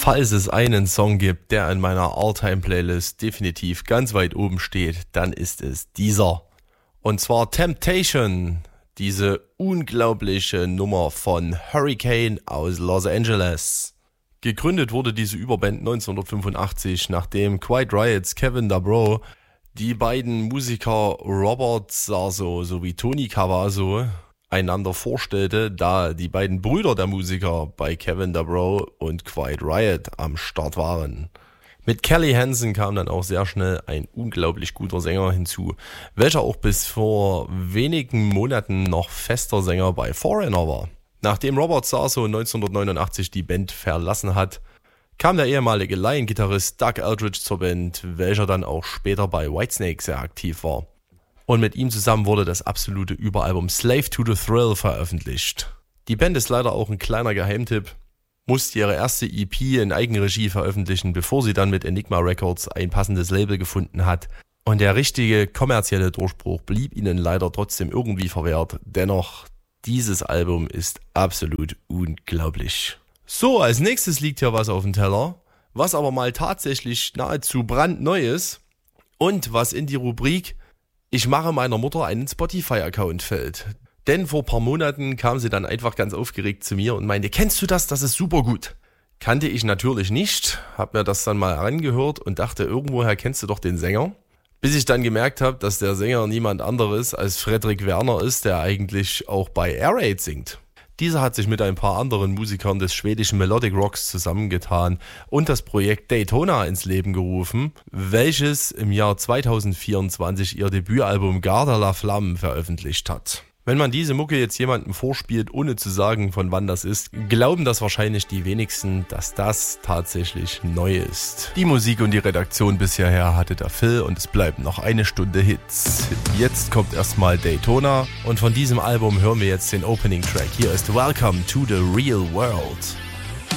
Falls es einen Song gibt, der in meiner All-Time-Playlist definitiv ganz weit oben steht, dann ist es dieser. Und zwar Temptation, diese unglaubliche Nummer von Hurricane aus Los Angeles. Gegründet wurde diese Überband 1985, nachdem Quiet Riots Kevin DuBrow die beiden Musiker Robert Sarso sowie Tony Cavasso einander vorstellte, da die beiden Brüder der Musiker bei Kevin DuBrow und Quiet Riot am Start waren. Mit Kelly Hansen kam dann auch sehr schnell ein unglaublich guter Sänger hinzu, welcher auch bis vor wenigen Monaten noch fester Sänger bei Foreigner war. Nachdem Robert Sarso 1989 die Band verlassen hat, kam der ehemalige Lion-Gitarrist Doug Aldrich zur Band, welcher dann auch später bei Whitesnake sehr aktiv war. Und mit ihm zusammen wurde das absolute Überalbum Slave to the Thrill veröffentlicht. Die Band ist leider auch ein kleiner Geheimtipp, musste ihre erste EP in Eigenregie veröffentlichen, bevor sie dann mit Enigma Records ein passendes Label gefunden hat. Und der richtige kommerzielle Durchbruch blieb ihnen leider trotzdem irgendwie verwehrt. Dennoch, dieses Album ist absolut unglaublich. So, als nächstes liegt hier was auf dem Teller, was aber mal tatsächlich nahezu brandneu ist und was in die Rubrik "Ich mache meiner Mutter einen Spotify-Account" fällt. Denn vor ein paar Monaten kam sie dann einfach ganz aufgeregt zu mir und meinte, kennst du das? Das ist super gut. Kannte ich natürlich nicht, hab mir das dann mal angehört und dachte, irgendwoher kennst du doch den Sänger. Bis ich dann gemerkt habe, dass der Sänger niemand anderes als Fredrik Werner ist, der eigentlich auch bei Air Raid singt. Dieser hat sich mit ein paar anderen Musikern des schwedischen Melodic Rocks zusammengetan und das Projekt Daytona ins Leben gerufen, welches im Jahr 2024 ihr Debütalbum Garde la Flamme veröffentlicht hat. Wenn man diese Mucke jetzt jemandem vorspielt, ohne zu sagen, von wann das ist, glauben das wahrscheinlich die wenigsten, dass das tatsächlich neu ist. Die Musik und die Redaktion bis hierher hatte der Phil und es bleibt noch eine Stunde Hits. Jetzt kommt erstmal Daytona und von diesem Album hören wir jetzt den Opening Track. Hier ist Welcome to the Real World.